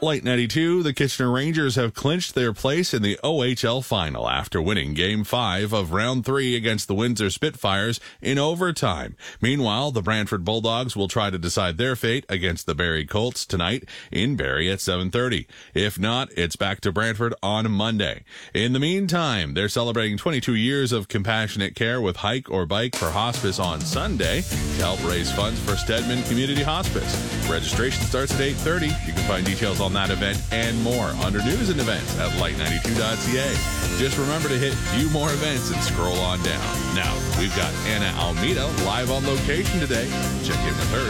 Light 92, the Kitchener Rangers have clinched their place in the OHL final after winning Game 5 of Round 3 against the Windsor Spitfires in overtime. Meanwhile, the Brantford Bulldogs will try to decide their fate against the Barrie Colts tonight in Barrie at 7:30. If not, it's back to Brantford on Monday. In the meantime, they're celebrating 22 years of compassionate care with Hike or Bike for Hospice on Sunday to help raise funds for Stedman Community Hospice. Registration starts at 8:30. You can find details on that event and more under news and events at light92.ca. Just remember to hit view more events and scroll on down. Now, we've got Anna Almeida live on location today. Check in with her